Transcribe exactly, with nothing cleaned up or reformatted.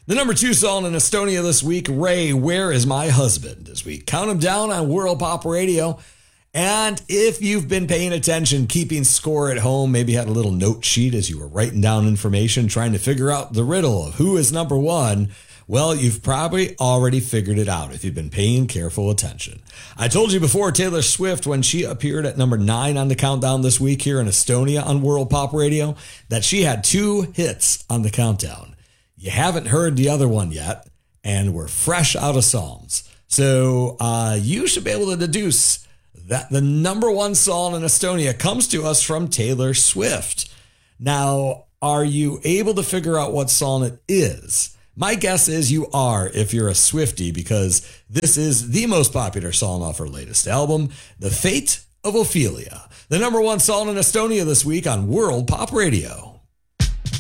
The number two song in Estonia this week, Ray, Where Is My Husband? As we count him down on World Pop Radio. And if you've been paying attention, keeping score at home, maybe had a little note sheet as you were writing down information, trying to figure out the riddle of who is number one, well, you've probably already figured it out if you've been paying careful attention. I told you before, Taylor Swift, when she appeared at number nine on the countdown this week here in Estonia on World Pop Radio, that she had two hits on the countdown. You haven't heard the other one yet, and we're fresh out of Psalms. So uh, you should be able to deduce that the number one song in Estonia comes to us from Taylor Swift. Now, are you able to figure out what song it is? My guess is you are if you're a Swiftie, because this is the most popular song off her latest album, The Fate of Ophelia. The number one song in Estonia this week on World Pop Radio.